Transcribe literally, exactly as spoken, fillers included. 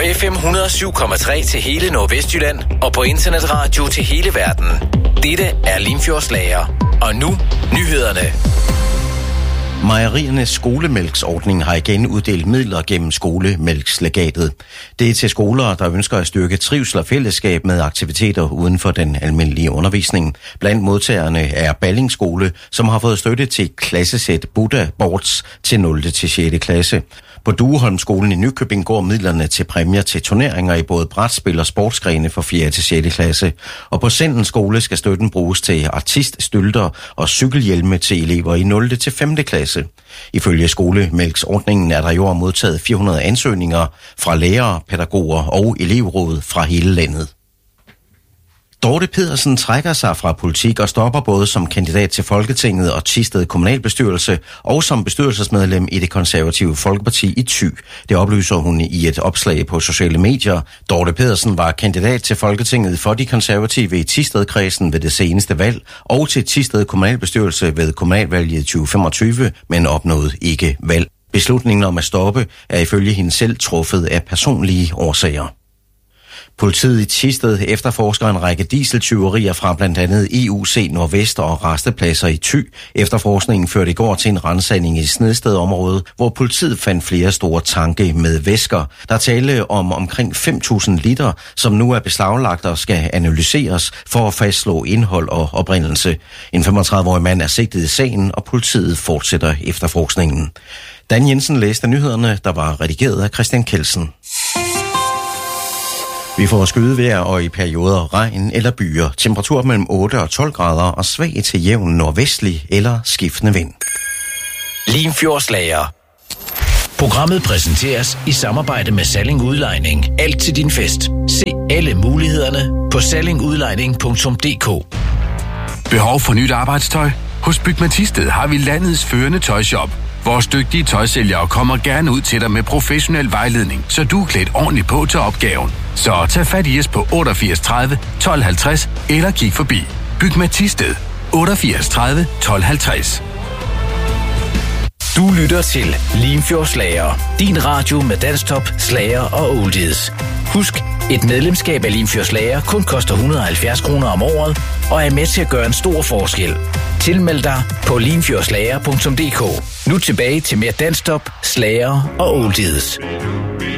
På F M et hundrede og syv komma tre til hele Nordvestjylland og på internetradio til hele verden. Dette er Limfjordsslager. Og nu nyhederne. Mejeriernes skolemælksordning har igen uddelt midler gennem skolemælkslegatet. Det er til skoler, der ønsker at styrke trivsel og fællesskab med aktiviteter uden for den almindelige undervisning. Blandt modtagerne er Balling Skole, som har fået støtte til klassesæt Buddha Boards til nul til sjette klasse. På Dueholmskolen i Nykøbing går midlerne til præmier til turneringer i både brætspil og sportsgrene for fjerde til sjette klasse. Og på Senden Skole skal støtten bruges til artiststylter og cykelhjelme til elever i nul til femte klasse. Ifølge skolemælksordningen er der i år modtaget fire hundrede ansøgninger fra lærere, pædagoger og elevråd fra hele landet. Dorte Pedersen trækker sig fra politik og stopper både som kandidat til Folketinget og Thisted kommunalbestyrelse og som bestyrelsesmedlem i det konservative Folkeparti i Thy. Det oplyser hun i et opslag på sociale medier. Dorte Pedersen var kandidat til Folketinget for de konservative i Thistedkredsen ved det seneste valg og til Thisted kommunalbestyrelse ved kommunalvalget tyve femogtyve, men opnåede ikke valg. Beslutningen om at stoppe er ifølge hende selv truffet af personlige årsager. Politiet i Thisted efterforsker en række dieseltyverier fra blandt andet E U C Nordvest og rastepladser i Thy. Efterforskningen førte i går til en ransagning i Snedstedområdet, hvor politiet fandt flere store tanke med væsker. Der tale om omkring fem tusind liter, som nu er beslaglagt og skal analyseres for at fastslå indhold og oprindelse. En femogtredive-årig mand er sigtet i sagen, og politiet fortsætter efterforskningen. Dan Jensen læste nyhederne, der var redigeret af Christian Kelsen. Vi får skydevejr og i perioder regn eller byer. Temperatur mellem otte og tolv grader og svag til jævn nordvestlig eller skiftende vind. Limfjordsslager. Programmet præsenteres i samarbejde med Salling Udlejning. Alt til din fest. Se alle mulighederne på salling udlejning punktum d k. Behov for nyt arbejdstøj? Hos Bygma Thisted har vi landets førende tøjshop. Vores dygtige tøjsælgere kommer gerne ud til dig med professionel vejledning, så du er klædt ordentligt på til opgaven. Så tag fat i os på otteogfirs tredive tolv halvtreds eller kig forbi. Bygma Thisted otteogfirs tredive tolv halvtreds. Du lytter til Limfjordsslager. Din radio med dansktop, slager og oldies. Husk, et medlemskab af Limfjordsslager kun koster et hundrede og halvfjerds kroner om året og er med til at gøre en stor forskel. Tilmeld dig på limfjordslager punktum d k. Nu tilbage til mere dansktop, slager og oldies.